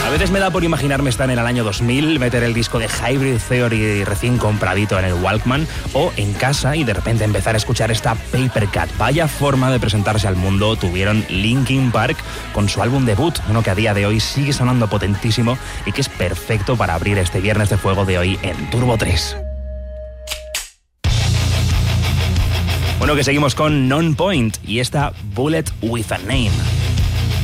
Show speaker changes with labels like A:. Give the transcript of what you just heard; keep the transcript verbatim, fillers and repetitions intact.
A: A veces me da por imaginarme estar en el año dos mil, meter el disco de Hybrid Theory recién compradito en el Walkman, o en casa y de repente empezar a escuchar esta Paper Cut. Vaya forma de presentarse al mundo tuvieron Linkin Park con su álbum debut, uno que a día de hoy sigue sonando potentísimo y que es perfecto para abrir este Viernes de Fuego de hoy en Turbo tres. Bueno, que seguimos con Non Point y esta Bullet with a Name.